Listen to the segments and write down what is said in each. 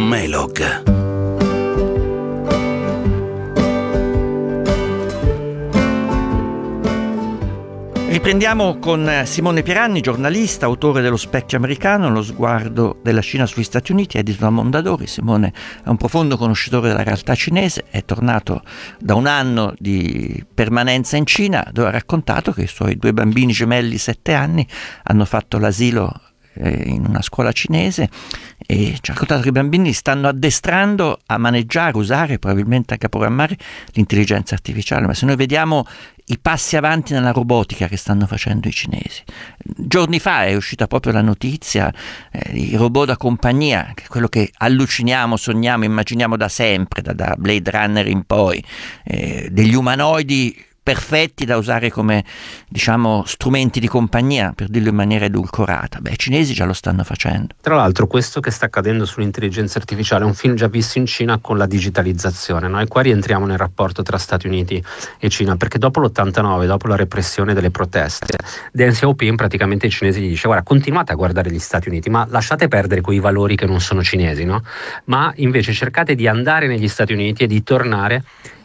Melog. Riprendiamo con Simone Pieranni, giornalista, autore dello Specchio americano, lo sguardo della Cina sugli Stati Uniti, edito da Mondadori. Simone è un profondo conoscitore della realtà cinese, è tornato da un anno di permanenza in Cina, dove ha raccontato che i suoi 2 bambini gemelli di 7 anni hanno fatto l'asilo in una scuola cinese, e ci ha raccontato che i bambini stanno addestrando a maneggiare, usare, probabilmente anche a programmare l'intelligenza artificiale. Ma se noi vediamo i passi avanti nella robotica che stanno facendo i cinesi, giorni fa è uscita proprio la notizia di robot da compagnia, che è quello che alluciniamo, sogniamo, immaginiamo da sempre, da Blade Runner in poi, degli umanoidi perfetti da usare come, diciamo, strumenti di compagnia, per dirlo in maniera edulcorata. I cinesi già lo stanno facendo. Tra l'altro, questo che sta accadendo sull'intelligenza artificiale è un film già visto in Cina con la digitalizzazione, no? E qua rientriamo nel rapporto tra Stati Uniti e Cina, perché dopo l'89, dopo la repressione delle proteste, Deng Xiaoping praticamente ai cinesi gli dice: guarda, continuate a guardare gli Stati Uniti, ma lasciate perdere quei valori che non sono cinesi, no? Ma invece cercate di andare negli Stati Uniti e di tornare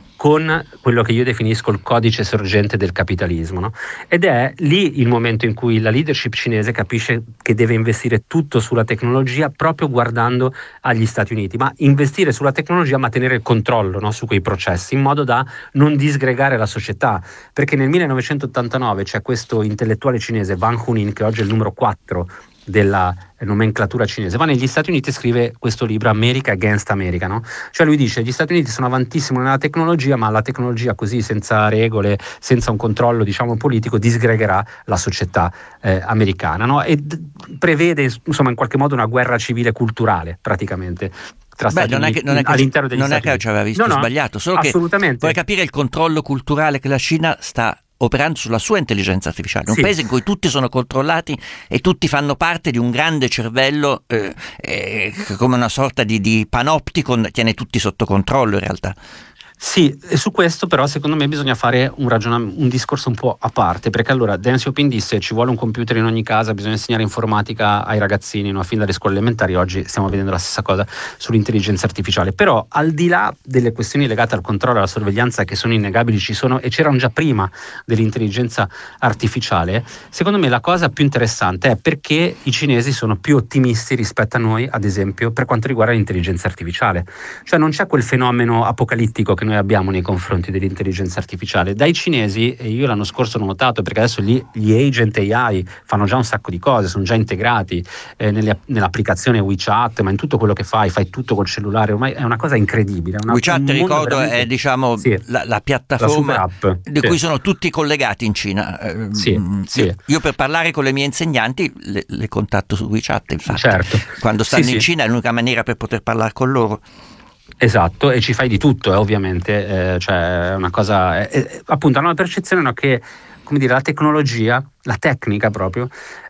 con quello che io definisco il codice sorgente del capitalismo, no? Ed è lì il momento in cui la leadership cinese capisce che deve investire tutto sulla tecnologia, proprio guardando agli Stati Uniti, ma investire sulla tecnologia ma tenere il controllo, no, su quei processi, in modo da non disgregare la società, perché nel 1989 c'è questo intellettuale cinese Wang Hunin, che oggi è il numero 4 della nomenclatura cinese, va negli Stati Uniti e scrive questo libro America Against America, no? Cioè lui dice: gli Stati Uniti sono avantissimi nella tecnologia, ma la tecnologia così, senza regole, senza un controllo, diciamo, politico, disgregherà la società americana, no? E prevede, insomma, in qualche modo una guerra civile culturale, praticamente. All'interno degli Stati Uniti. Non è che ci aveva visto sbagliato, solo assolutamente. Che vuoi capire il controllo culturale che la Cina sta operando sulla sua intelligenza artificiale, un paese in cui tutti sono controllati e tutti fanno parte di un grande cervello come una sorta di panoptico, tiene tutti sotto controllo in realtà. Sì, e su questo però secondo me bisogna fare un discorso un po' a parte, perché allora Deng Xiaoping disse: ci vuole un computer in ogni casa, bisogna insegnare informatica ai ragazzini, no? Fin dalle scuole elementari. Oggi stiamo vedendo la stessa cosa sull'intelligenza artificiale, però al di là delle questioni legate al controllo e alla sorveglianza, che sono innegabili, ci sono e c'erano già prima dell'intelligenza artificiale, secondo me la cosa più interessante è perché i cinesi sono più ottimisti rispetto a noi, ad esempio per quanto riguarda l'intelligenza artificiale. Cioè non c'è quel fenomeno apocalittico che noi abbiamo nei confronti dell'intelligenza artificiale. Dai cinesi, e io l'anno scorso l'ho notato, perché adesso gli agent AI fanno già un sacco di cose, sono già integrati nell'applicazione WeChat, ma in tutto quello che fai tutto col cellulare, ormai è una cosa incredibile. WeChat, ricordo, è diciamo la piattaforma di cui sono tutti collegati in Cina. Io per parlare con le mie insegnanti le contatto su WeChat, infatti. Certo. Quando stanno in Cina è l'unica maniera per poter parlare con loro. Esatto, e ci fai di tutto, ovviamente, cioè è una cosa, appunto, hanno la percezione, no, che, come dire, la tecnologia, la tecnica proprio,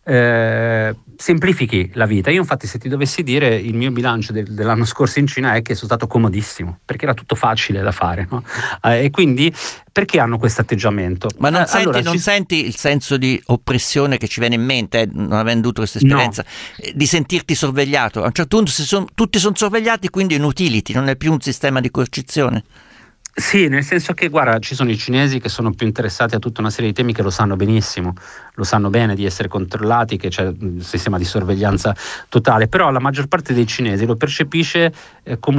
semplifichi la vita. Io infatti, se ti dovessi dire, il mio bilancio dell'anno scorso in Cina è che sono stato comodissimo, perché era tutto facile da fare, no? E quindi perché hanno questo atteggiano? Ma non senti il senso di oppressione che ci viene in mente, non avendo avuto questa esperienza, di sentirti sorvegliato? A un certo punto tutti sono sorvegliati, quindi inutility, non è più un sistema di coercizione. Sì, nel senso che, guarda, ci sono i cinesi che sono più interessati a tutta una serie di temi, che lo sanno benissimo, lo sanno bene di essere controllati, che c'è un sistema di sorveglianza totale, però la maggior parte dei cinesi lo percepisce come